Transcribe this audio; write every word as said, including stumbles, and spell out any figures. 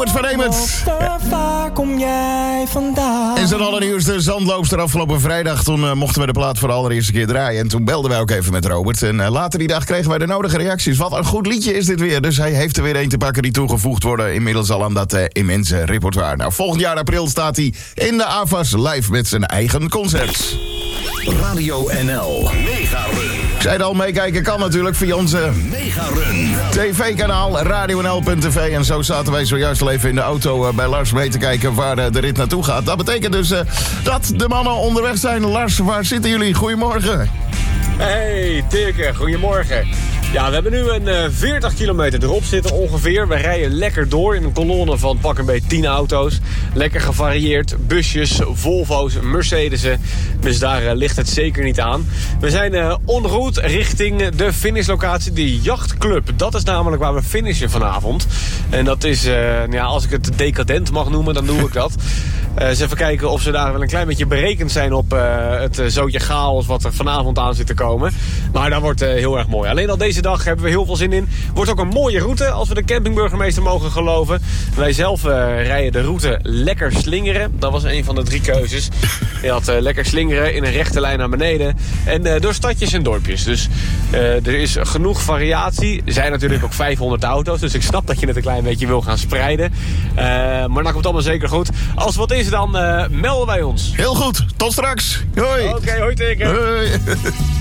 Robert van Emert. Waar kom jij vandaan? En zijn allernieuwste Zandloopster afgelopen vrijdag. Toen uh, mochten we de plaat voor de allereerste keer draaien. En toen belden wij ook even met Robert. En uh, later die dag kregen wij de nodige reacties. Wat een goed liedje is dit weer. Dus hij heeft er weer een te pakken die toegevoegd worden. Inmiddels al aan dat uh, immense repertoire. Nou, volgend jaar april staat hij in de A F A S live met zijn eigen concert. Radio N L Mega Run. Ik zei het al, meekijken kan natuurlijk via onze Mega Run tv-kanaal radio n l punt t v. En zo zaten wij zojuist al even in de auto uh, bij Lars mee te kijken waar uh, de rit naartoe gaat. Dat betekent dus uh, dat de mannen onderweg zijn. Lars, waar zitten jullie? Goedemorgen. Hey, Dirk, goedemorgen. Ja, we hebben nu een uh, veertig kilometer erop zitten ongeveer. We rijden lekker door in een kolonne van pak een beetje tien auto's. Lekker gevarieerd. Busjes, Volvo's, Mercedes'en. Dus daar uh, ligt het zeker niet aan. We zijn uh, en route richting de finishlocatie, de Jachtclub. Dat is namelijk waar we finishen vanavond. En dat is, uh, ja, als ik het decadent mag noemen, dan doe ik dat. Uh, eens even kijken of ze daar wel een klein beetje berekend zijn op uh, het uh, zootje chaos wat er vanavond aan zit te komen. Maar dat wordt uh, heel erg mooi. Alleen al deze dag hebben we heel veel zin in. Wordt ook een mooie route als we de campingburgemeester mogen geloven. Wij zelf uh, rijden de route lekker slingeren. Dat was een van de drie keuzes. Je had uh, lekker slingeren in een rechte lijn naar beneden. En uh, door stadjes en dorpjes. Dus uh, er is genoeg variatie. Er zijn natuurlijk ook vijfhonderd auto's. Dus ik snap dat je het een klein beetje wil gaan spreiden. Uh, maar dan komt allemaal zeker goed. Als het wat is, dan uh, melden wij ons. Heel goed, tot straks. Hoi. Oké, okay, hoi teken. Hoi.